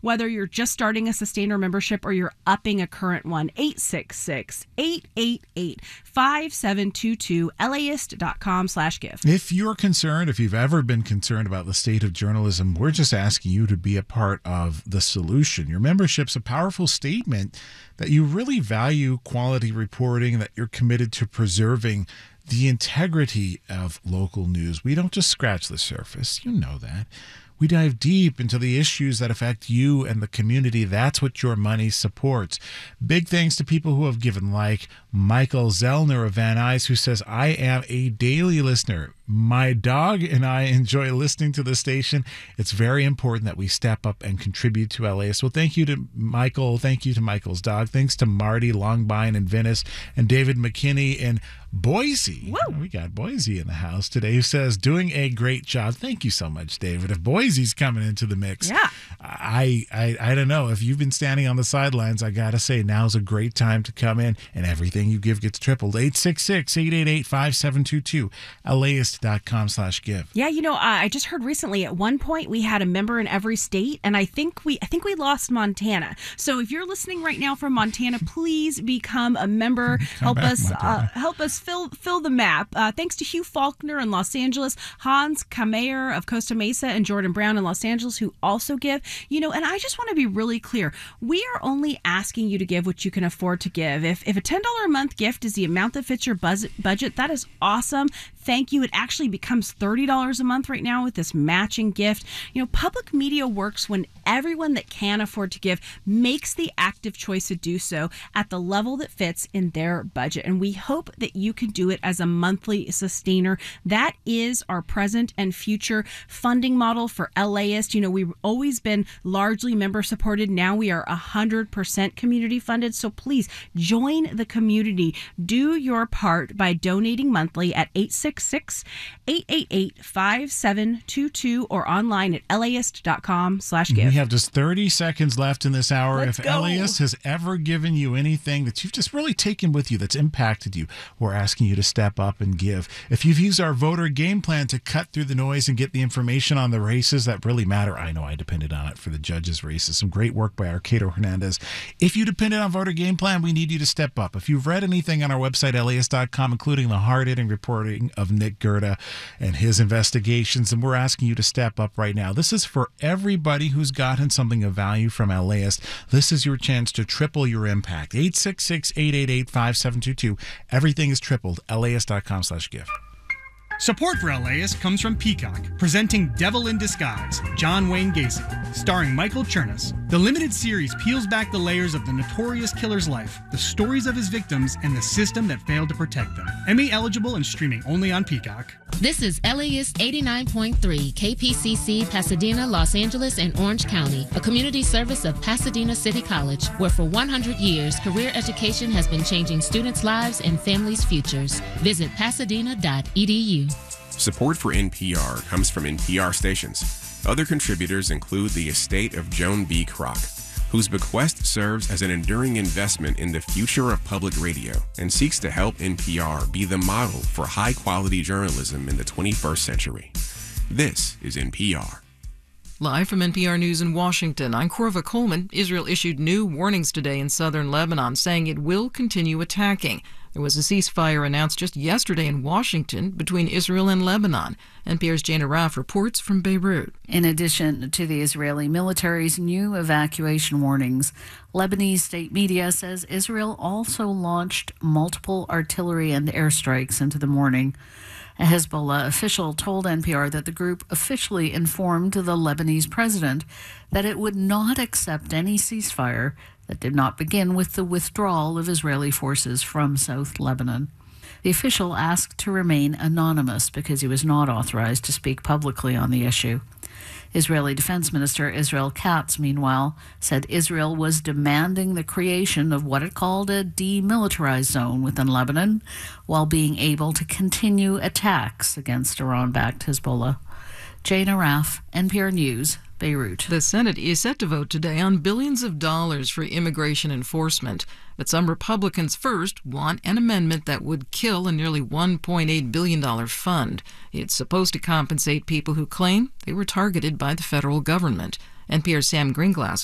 Whether you're just starting a Sustainer membership or you're upping a current one, 866-888-5722, LAist.com/give. If you're concerned, if you've ever been concerned about the state of journalism, we're just asking you to be a part of the solution. Your membership's a powerful statement that you really value quality reporting, that you're committed to preserving the integrity of local news. We don't just scratch the surface. You know that. We dive deep into the issues that affect you and the community. That's what your money supports. Big thanks to people who have given, like Michael Zellner of Van Nuys, who says, I am a daily listener. My dog and I enjoy listening to the station. It's very important that we step up and contribute to LAist. Well, thank you to Michael. Thank you to Michael's dog. Thanks to Marty Longbine in Venice and David McKinney in Boise. Woo. We got Boise in the house today, who says, doing a great job. Thank you so much, David. If Boise's coming into the mix, yeah, I don't know. If you've been standing on the sidelines, I got to say, now's a great time to come in, and everything you give gets tripled. 866-888-5722, LAist.com/give. Yeah, I just heard recently at one point we had a member in every state, and I think we lost Montana. So if you're listening right now from Montana, please become a member. Help us fill the map. Thanks to Hugh Faulkner in Los Angeles, Hans Kameyer of Costa Mesa, and Jordan Brown in Los Angeles, who also give. And I just want to be really clear. We are only asking you to give what you can afford to give. If a $10 a month gift is the amount that fits your budget, that is awesome. Thank you. It actually becomes $30 a month right now with this matching gift. Public media works when everyone that can afford to give makes the active choice to do so at the level that fits in their budget. And we hope that you can do it as a monthly sustainer. That is our present and future funding model for LAist. We've always been largely member supported. Now we are 100% community funded. So please join the community. Do your part by donating monthly at 866-888-5722 or online at LAist.com/give. We have just 30 seconds left in this hour. Let's if go. LAist has ever given you anything that you've just really taken with you, that's impacted you, we're asking you to step up and give. If you've used our voter game plan to cut through the noise and get the information on the races that really matter, I know I depended on it for the judges' races. Some great work by Arcado Hernandez. If you depended on voter game plan, we need you to step up. If you've read anything on our website, LAist.com, including the hard-hitting reporting of Nick Gerda and his investigations, and we're asking you to step up right now. This is for everybody who's gotten something of value from LAist. This is your chance to triple your impact. 866-888-5722. Everything is tripled. LAist.com/give. Support for LAist comes from Peacock, presenting Devil in Disguise, John Wayne Gacy, starring Michael Chernus. The limited series peels back the layers of the notorious killer's life, the stories of his victims, and the system that failed to protect them. Emmy eligible and streaming only on Peacock. This is LAist 89.3 KPCC, Pasadena, Los Angeles, and Orange County, a community service of Pasadena City College, where for 100 years, career education has been changing students' lives and families' futures. Visit pasadena.edu. Support for NPR comes from NPR stations. Other contributors include the estate of Joan B. Kroc, whose bequest serves as an enduring investment in the future of public radio and seeks to help NPR be the model for high-quality journalism in the 21st century. This is NPR. Live from NPR News in Washington, I'm Corva Coleman. Israel issued new warnings today in southern Lebanon, saying it will continue attacking. There was a ceasefire announced just yesterday in Washington between Israel and Lebanon. NPR's Jana Raff reports from Beirut. In addition to the Israeli military's new evacuation warnings, Lebanese state media says Israel also launched multiple artillery and airstrikes into the morning. A Hezbollah official told NPR that the group officially informed the Lebanese president that it would not accept any ceasefire that did not begin with the withdrawal of Israeli forces from South Lebanon. The official asked to remain anonymous because he was not authorized to speak publicly on the issue. Israeli Defense Minister Israel Katz, meanwhile, said Israel was demanding the creation of what it called a demilitarized zone within Lebanon, while being able to continue attacks against Iran-backed Hezbollah. Jana Raff, NPR News, Beirut. The Senate is set to vote today on billions of dollars for immigration enforcement. But some Republicans first want an amendment that would kill a nearly $1.8 billion fund. It's supposed to compensate people who claim they were targeted by the federal government. NPR's Sam Greenglass